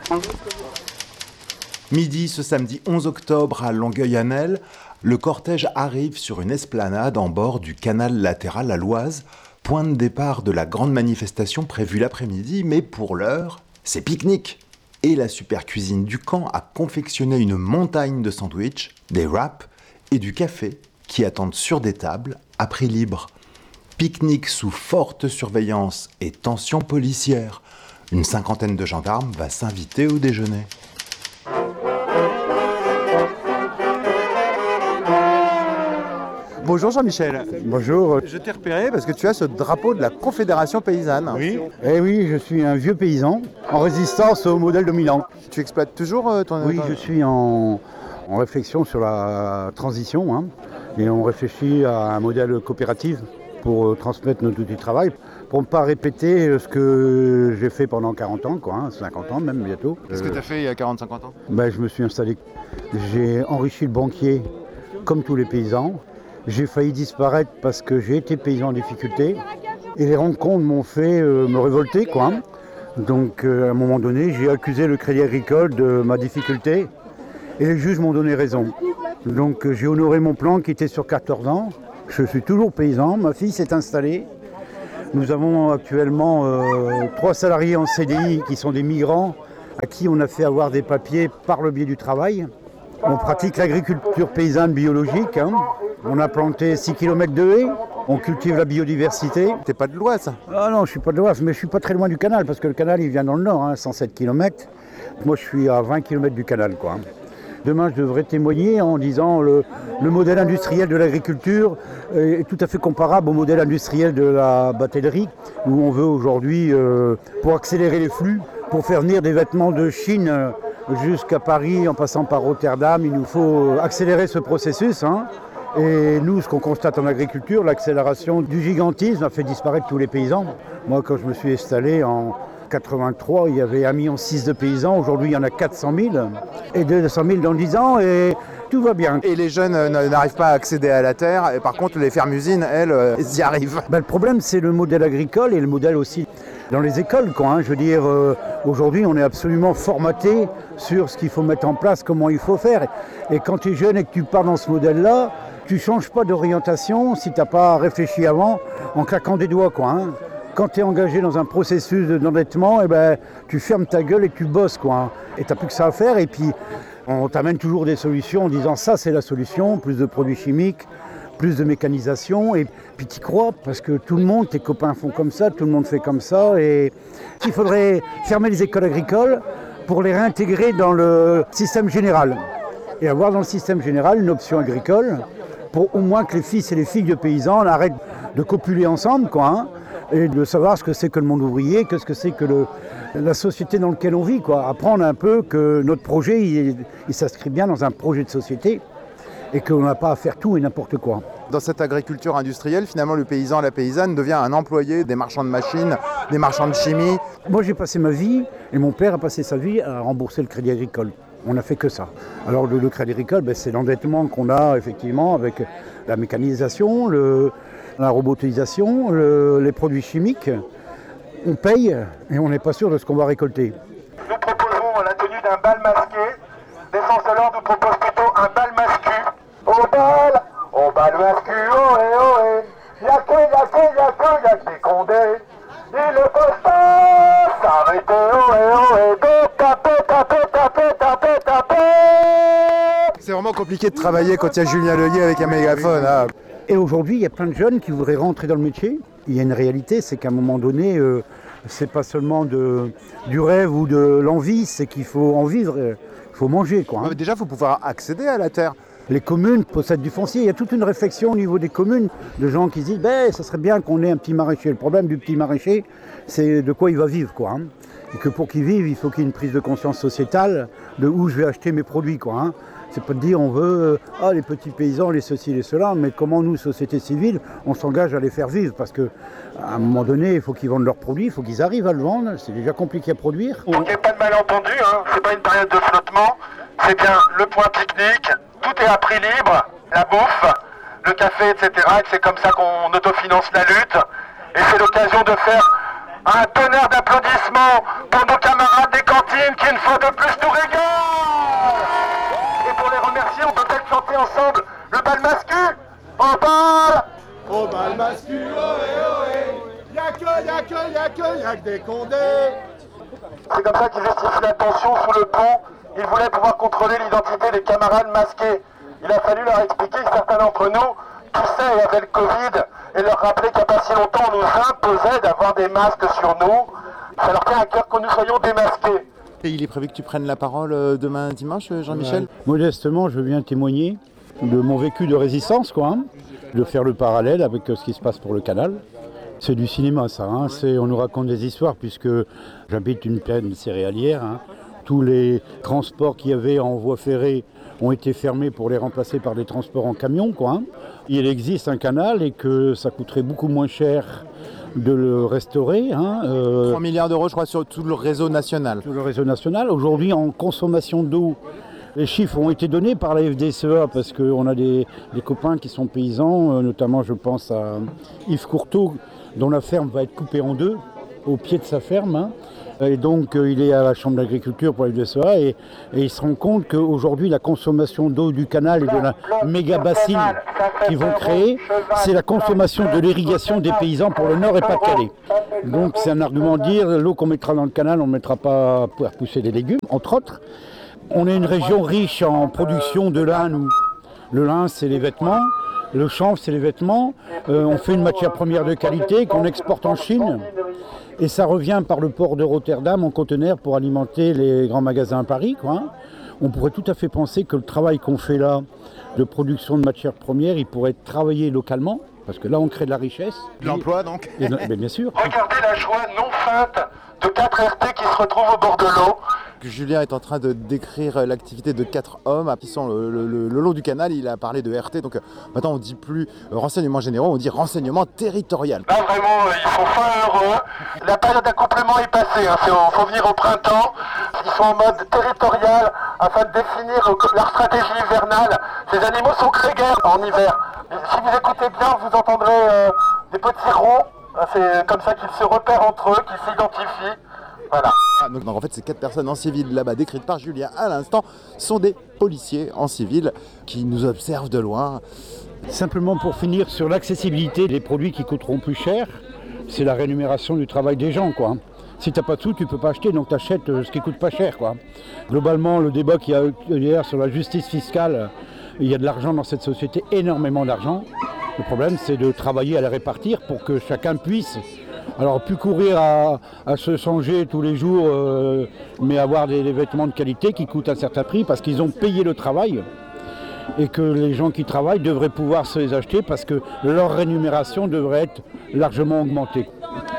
Midi ce samedi 11 octobre à Longueuil-Annel, le cortège arrive sur une esplanade en bord du canal latéral à l'Oise, point de départ de la grande manifestation prévue l'après-midi, mais pour l'heure, c'est pique-nique. Et la super cuisine du camp a confectionné une montagne de sandwichs, des wraps et du café qui attendent sur des tables à prix libre. Pique-nique sous forte surveillance et tension policière. Une cinquantaine de gendarmes va s'inviter au déjeuner. Bonjour Jean-Michel. Bonjour. Je t'ai repéré parce que tu as ce drapeau de la Confédération paysanne. Oui. Eh oui, je suis un vieux paysan en résistance au modèle dominant. Tu exploites toujours ton... Oui, je suis en réflexion sur la transition et on réfléchit à un modèle coopératif pour transmettre notre outil de travail, pour ne pas répéter ce que j'ai fait pendant 40 ans, 50 ans même bientôt. Qu'est-ce que tu as fait il y a 40-50 ans ? Je me suis installé, j'ai enrichi le banquier comme tous les paysans. J'ai failli disparaître parce que j'ai été paysan en difficulté et les rencontres m'ont fait me révolter, Donc à un moment donné, j'ai accusé le Crédit Agricole de ma difficulté et les juges m'ont donné raison. Donc j'ai honoré mon plan qui était sur 14 ans. Je suis toujours paysan, ma fille s'est installée. Nous avons actuellement 3 salariés en CDI qui sont des migrants à qui on a fait avoir des papiers par le biais du travail. On pratique l'agriculture paysanne biologique. On a planté 6 km de haies. On cultive la biodiversité. T'es pas de l'Oise ? Ah non, je suis pas de l'Oise, mais je suis pas très loin du canal, parce que le canal, il vient dans le nord, 107 km. Moi, je suis à 20 km du canal, Demain, je devrais témoigner en disant le modèle industriel de l'agriculture est tout à fait comparable au modèle industriel de la batellerie, où on veut aujourd'hui, pour accélérer les flux, pour faire venir des vêtements de Chine jusqu'à Paris, en passant par Rotterdam, il nous faut accélérer ce processus. Et nous, ce qu'on constate en agriculture, l'accélération du gigantisme a fait disparaître tous les paysans. Moi, quand je me suis installé en 83, il y avait 1,6 million de paysans. Aujourd'hui, il y en a 400 000 et 200 000 dans 10 ans et tout va bien. Et les jeunes n'arrivent pas à accéder à la terre. Et par contre, les fermes-usines, elles y arrivent. Le problème, c'est le modèle agricole et le modèle aussi dans les écoles. Je veux dire, aujourd'hui, on est absolument formaté sur ce qu'il faut mettre en place, comment il faut faire. Et quand tu es jeune et que tu pars dans ce modèle-là, tu ne changes pas d'orientation si tu n'as pas réfléchi avant en claquant des doigts. Quand tu es engagé dans un processus d'endettement, tu fermes ta gueule et tu bosses. Et tu n'as plus que ça à faire. Et puis, on t'amène toujours des solutions en disant ça, c'est la solution, plus de produits chimiques, plus de mécanisation. Et puis tu y crois, parce que tout le monde, tes copains font comme ça, tout le monde fait comme ça. Et il faudrait fermer les écoles agricoles pour les réintégrer dans le système général. Et avoir dans le système général une option agricole pour au moins que les fils et les filles de paysans arrêtent de copuler ensemble, et de savoir ce que c'est que le monde ouvrier, qu'est-ce que c'est que la société dans laquelle on vit, Apprendre un peu que notre projet, il s'inscrit bien dans un projet de société et qu'on n'a pas à faire tout et n'importe quoi. Dans cette agriculture industrielle, finalement, le paysan, la paysanne devient un employé des marchands de machines, des marchands de chimie. Moi, j'ai passé ma vie, et mon père a passé sa vie à rembourser le crédit agricole. On n'a fait que ça. Alors le crédit agricole, c'est l'endettement qu'on a effectivement avec la mécanisation, la robotisation, les produits chimiques. On paye et on n'est pas sûr de ce qu'on va récolter. Nous proposons la tenue d'un bal masqué. Défense de l'ordre nous propose plutôt un bal mascu. Au bal mascu, ohé, y'a que des condés. Il ne faut pas s'arrêter, ohé, taper. C'est vraiment compliqué de travailler quand il y a Julien Leuillet avec un mégaphone. Et aujourd'hui, il y a plein de jeunes qui voudraient rentrer dans le métier. Il y a une réalité, c'est qu'à un moment donné, c'est pas seulement du rêve ou de l'envie, c'est qu'il faut en vivre, il faut manger. Déjà, il faut pouvoir accéder à la terre. Les communes possèdent du foncier. Il y a toute une réflexion au niveau des communes de gens qui se disent ça serait bien qu'on ait un petit maraîcher. Le problème du petit maraîcher, c'est de quoi il va vivre. Et que pour qu'il vive, il faut qu'il y ait une prise de conscience sociétale de où je vais acheter mes produits. C'est pas de dire on veut les petits paysans, les ceci, les cela, mais comment nous, société civile, on s'engage à les faire vivre. Parce qu'à un moment donné, il faut qu'ils vendent leurs produits, il faut qu'ils arrivent à le vendre. C'est déjà compliqué à produire. Pour qu'il n'y ait pas de malentendu, c'est pas une période de flottement, c'est bien le point pique-nique. Tout est à prix libre, la bouffe, le café, etc. Et c'est comme ça qu'on autofinance la lutte. Et c'est l'occasion de faire un tonnerre d'applaudissements pour nos camarades des cantines qui qui une fois de plus nous régale. Et pour les remercier, on peut peut-être chanter ensemble le bal mascu. Au bal mascu, ohé ohé, y'a que des condés. C'est comme ça qu'ils justifient la tension sous le pont. Ils voulaient pouvoir contrôler l'identité des camarades masqués. Il a fallu leur expliquer que certains d'entre nous toussaient et avaient le Covid et leur rappeler qu'il n'y a pas si longtemps on nous imposait d'avoir des masques sur nous. Ça leur tient à cœur que nous soyons démasqués. Et il est prévu que tu prennes la parole demain dimanche, Jean-Michel ? Modestement, je viens témoigner de mon vécu de résistance, de faire le parallèle avec ce qui se passe pour le canal. C'est du cinéma, ça. On nous raconte des histoires puisque j'habite une plaine céréalière. Tous les transports qu'il y avait en voie ferrée ont été fermés pour les remplacer par des transports en camion. Il existe un canal et que ça coûterait beaucoup moins cher de le restaurer. 3 milliards d'euros, je crois, sur tout le réseau national. Tout le réseau national. Aujourd'hui, en consommation d'eau, les chiffres ont été donnés par la FDSEA parce qu'on a des copains qui sont paysans, notamment je pense à Yves Courteau, dont la ferme va être coupée en deux, au pied de sa ferme. Et donc il est à la Chambre d'agriculture pour la FDSEA et il se rend compte qu'aujourd'hui la consommation d'eau du canal et de la méga bassine qu'ils vont créer, c'est la consommation de l'irrigation des paysans pour le Nord et Pas-de-Calais. Donc c'est un argument de dire l'eau qu'on mettra dans le canal, on ne mettra pas pour pousser des légumes, entre autres. On est une région riche en production de lin, nous. Le lin, c'est les vêtements. Le chanvre, c'est les vêtements. On fait une matière première de qualité qu'on exporte en Chine. Et ça revient par le port de Rotterdam en conteneur pour alimenter les grands magasins à Paris. On pourrait tout à fait penser que le travail qu'on fait là, de production de matières premières, il pourrait être travaillé localement. Parce que là, on crée de la richesse. L'emploi, donc. Bien sûr. Regardez la joie non feinte de 4 RT qui se retrouvent au bord de l'eau. Julien est en train de décrire l'activité de 4 hommes qui sont le long du canal. Il a parlé de RT, donc maintenant on ne dit plus renseignements généraux, on dit renseignement territorial. Là vraiment, ils sont fin heureux. La période d'accouplement est passée, il faut venir au printemps. Ils sont en mode territorial afin de définir leur stratégie hivernale. Ces animaux sont grégaires en hiver. Si vous écoutez bien, vous entendrez des petits ronds. C'est comme ça qu'ils se repèrent entre eux, qu'ils s'identifient. Voilà. Donc en fait, ces 4 personnes en civil là-bas, décrites par Julien à l'instant, sont des policiers en civil qui nous observent de loin. Simplement pour finir sur l'accessibilité des produits qui coûteront plus cher, c'est la rémunération du travail des gens. Si tu n'as pas de sous, tu ne peux pas acheter, donc tu achètes ce qui ne coûte pas cher. Globalement, le débat qu'il y a eu hier sur la justice fiscale, il y a de l'argent dans cette société, énormément d'argent. Le problème, c'est de travailler à la répartir pour que chacun puisse. Alors, plus courir à se changer tous les jours, mais avoir des vêtements de qualité qui coûtent un certain prix parce qu'ils ont payé le travail et que les gens qui travaillent devraient pouvoir se les acheter parce que leur rémunération devrait être largement augmentée.